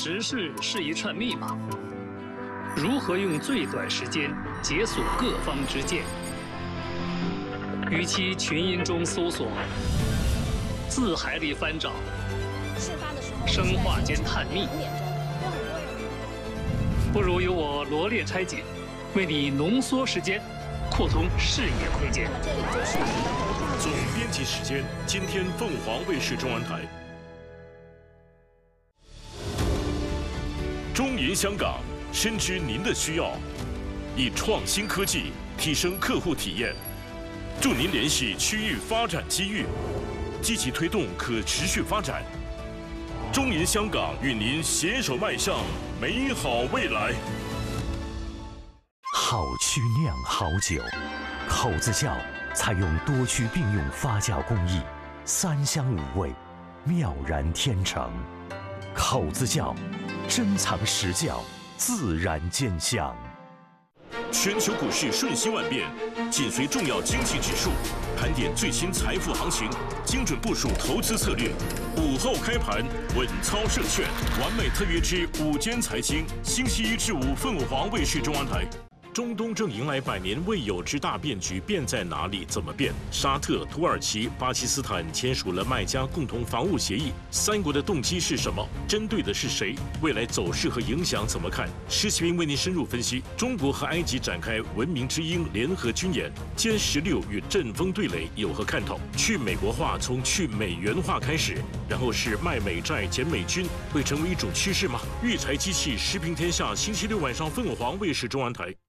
时事是一串密码，如何用最短时间解锁各方之见？与其群音中搜索，字海里翻找， 事发的时候， 生化间探秘，不如由我罗列拆解，为你浓缩时间，扩通视野空间。 这里就是总编辑时间，今天凤凰卫视中文台。中银香港深知您的需要，以创新科技提升客户体验，助您联系区域发展机遇，积极推动可持续发展。中银香港与您携手迈向美好未来。 好曲酿好酒，口子窖采用多区并用发酵工艺，3香5味，妙然天成。口子窖，珍藏实窖，自然见香。 全球股市瞬息万变，紧随重要经济指数，盘点最新财富行情，精准部署投资策略。午后开盘，稳操胜券，完美特约之午间财经，星期1至5，凤凰卫视中文台。中东正迎来100年未有之大变局，变在哪里？怎么变？沙特、土耳其、巴基斯坦签署了麦加共同防务协议，3国的动机是什么？针对的是谁？未来走势和影响怎么看？施启斌为您深入分析。中国和埃及展开文明之鹰联合军演，歼16与阵风对垒有何看头？去美国化从去美元化开始，然后是卖美债减美军，会成为一种趋势吗？育才机器时评天下，星期6晚上凤凰卫视中文台。